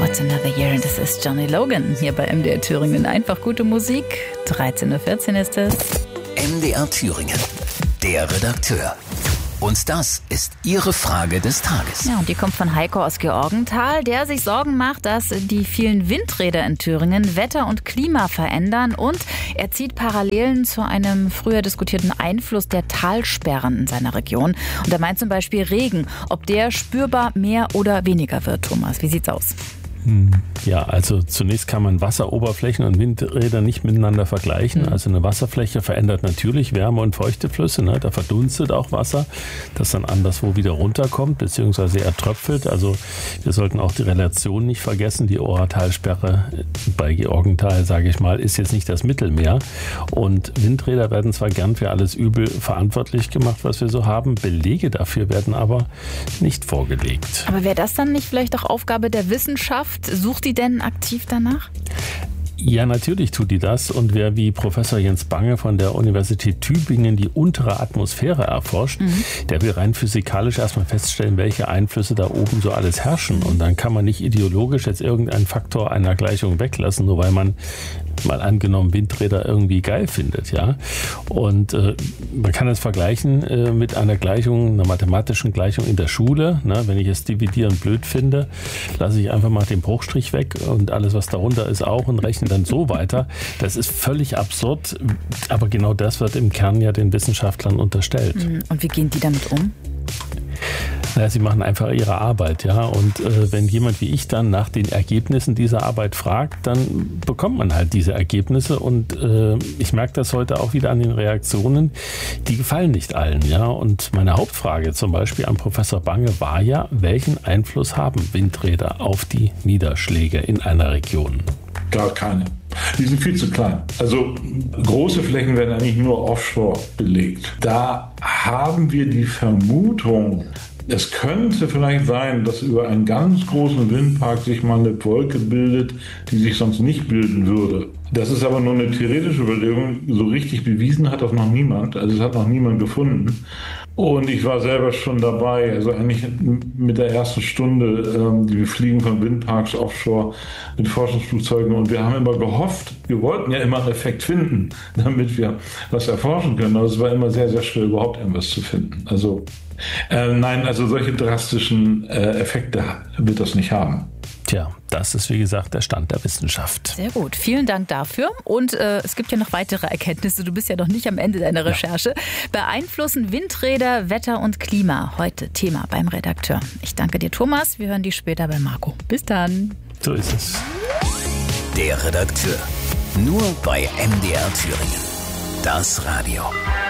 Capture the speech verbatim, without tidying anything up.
What Another Year. Das ist Johnny Logan hier bei M D R Thüringen. Einfach gute Musik. dreizehn Uhr vierzehn ist es. M D R Thüringen, der Redakteur. Und das ist Ihre Frage des Tages. Ja, und die kommt von Heiko aus Georgenthal, der sich Sorgen macht, dass die vielen Windräder in Thüringen Wetter und Klima verändern. Und er zieht Parallelen zu einem früher diskutierten Einfluss der Talsperren in seiner Region. Und er meint zum Beispiel Regen, ob der spürbar mehr oder weniger wird. Thomas, wie sieht's aus? Ja, also zunächst kann man Wasseroberflächen und Windräder nicht miteinander vergleichen. Also eine Wasserfläche verändert natürlich Wärme- und Feuchteflüsse. Ne? Da verdunstet auch Wasser, das dann anderswo wieder runterkommt, beziehungsweise eher tröpfelt. Also wir sollten auch die Relation nicht vergessen. Die Ohrtalsperre bei Georgenthal, sage ich mal, ist jetzt nicht das Mittelmeer. Und Windräder werden zwar gern für alles Übel verantwortlich gemacht, was wir so haben. Belege dafür werden aber nicht vorgelegt. Aber wäre das dann nicht vielleicht auch Aufgabe der Wissenschaft? Sucht die denn aktiv danach? Ja, natürlich tut die das. Und wer wie Professor Jens Bange von der Universität Tübingen die untere Atmosphäre erforscht, mhm. der will rein physikalisch erstmal feststellen, welche Einflüsse da oben so alles herrschen. Und dann kann man nicht ideologisch jetzt irgendeinen Faktor einer Gleichung weglassen, nur weil man mal angenommen Windräder irgendwie geil findet, ja. Und äh, man kann es vergleichen äh, mit einer Gleichung, einer mathematischen Gleichung in der Schule. Ne? Wenn ich es dividieren blöd finde, lasse ich einfach mal den Bruchstrich weg und alles, was darunter ist, auch und rechne dann so weiter. Das ist völlig absurd, aber genau das wird im Kern ja den Wissenschaftlern unterstellt. Und wie gehen die damit um? Naja, sie machen einfach ihre Arbeit, ja. Und äh, wenn jemand wie ich dann nach den Ergebnissen dieser Arbeit fragt, dann bekommt man halt diese Ergebnisse. Und äh, ich merke das heute auch wieder an den Reaktionen, die gefallen nicht allen, ja. Und meine Hauptfrage zum Beispiel an Professor Bange war ja, welchen Einfluss haben Windräder auf die Niederschläge in einer Region? Gar keine. Die sind viel zu klein. Also große Flächen werden eigentlich nur offshore belegt. Da haben wir die Vermutung, es könnte vielleicht sein, dass über einen ganz großen Windpark sich mal eine Wolke bildet, die sich sonst nicht bilden würde. Das ist aber nur eine theoretische Überlegung. So richtig bewiesen hat das noch niemand. Also es hat noch niemand gefunden. Und ich war selber schon dabei, also eigentlich mit der ersten Stunde, ähm, die wir fliegen von Windparks offshore mit Forschungsflugzeugen. Und wir haben immer gehofft, wir wollten ja immer einen Effekt finden, damit wir was erforschen können. Aber es war immer sehr, sehr schwer, überhaupt irgendwas zu finden. Also äh, nein, also solche drastischen äh, Effekte wird das nicht haben. Tja, das ist wie gesagt der Stand der Wissenschaft. Sehr gut, vielen Dank dafür. Und äh, es gibt ja noch weitere Erkenntnisse. Du bist ja noch nicht am Ende deiner Recherche. Ja. Beeinflussen Windräder Wetter und Klima? Heute Thema beim Redakteur. Ich danke dir, Thomas. Wir hören dich später bei Marco. Bis dann. So ist es. Der Redakteur. Nur bei M D R Thüringen. Das Radio.